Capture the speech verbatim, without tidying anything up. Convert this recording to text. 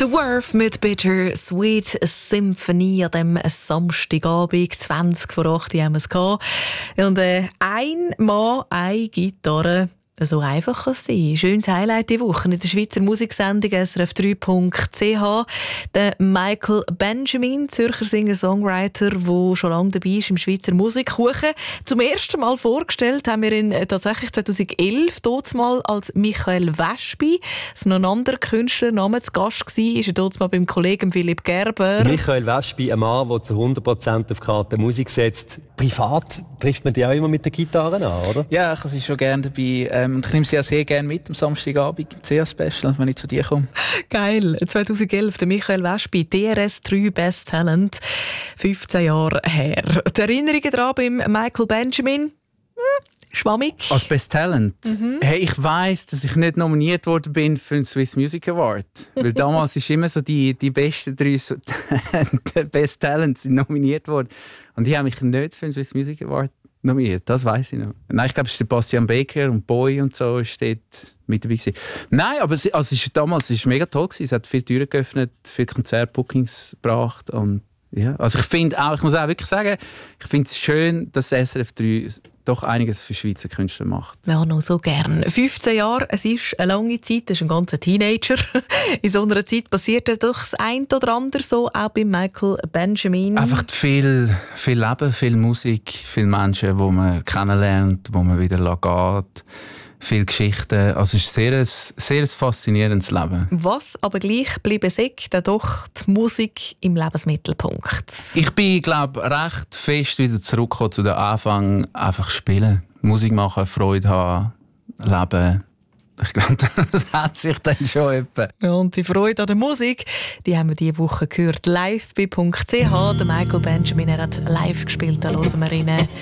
The Worth mit Bitter Sweet Symphony an dem Samstagabend, zwanzig vor acht haben wir es gehabt. Und äh, ein Mann, eine Gitarre, so einfach kann es sein. Schönes Highlight die Woche in der Schweizer Musiksendung S R F drei Punkt C H. Der Michael Benjamin, Zürcher Singer-Songwriter, der schon lange dabei ist im Schweizer Musikkuchen. Zum ersten Mal vorgestellt haben wir ihn tatsächlich zweitausendelf, dort mal als Michael Wespi. Es war noch ein anderer Künstlername zu Gast gewesen, ist er dort mal beim Kollegen Philipp Gerber. Michael Wespi, ein Mann, der zu hundert Prozent auf die Karte Musik setzt. Privat trifft man dich auch immer mit der Gitarre an, oder? Ja, ich bin schon gerne dabei. Ähm, ich nehme sie ja sehr gerne mit am Samstagabend im C A-Special, wenn ich zu dir komme. Geil. zweitausendelf, der Michael Wespi, D R S drei Best Talent. fünfzehn Jahre her. Die Erinnerungen daran beim Michael Benjamin? Hm, schwammig. Als Best Talent? Mhm. Hey, ich weiss, dass ich nicht nominiert worden bin für den Swiss Music Award. Weil damals ist immer so die, die besten drei Best Talents nominiert worden. Und die haben mich nicht für den Swiss Music Award nominiert, das weiss ich noch. Nein, ich glaube, es ist der Bastian Baker und Boy und so ist dort mit dabei gewesen. Nein, aber es, also es ist, damals war es mega toll gewesen. Es hat viele Türen geöffnet, viele Konzertbookings gebracht und ja. Also ich finde auch, ich muss auch wirklich sagen, ich finde es schön, dass S R F drei doch einiges für Schweizer Künstler macht. Ja, noch so gern. fünfzehn Jahre, es ist eine lange Zeit, das ist ein ganzer Teenager. In so einer Zeit passiert ja doch das eine oder andere, so auch bei Michael Benjamin. Einfach viel, viel Leben, viel Musik, viele Menschen, die man kennenlernt, wo man wieder geht. Viele Geschichten. Also es ist ein sehr, sehr faszinierendes Leben. Was aber gleich bleiben sagt, dann doch die Musik im Lebensmittelpunkt. Ich bin, glaube recht fest wieder zurückgekommen zu den Anfang. Einfach spielen, Musik machen, Freude haben, leben. Ich glaube, das hat sich dann schon etwa. Ja, und die Freude an der Musik, die haben wir diese Woche gehört. Live bei .ch. Der Michael Benjamin, er hat live gespielt, da hören wir rein.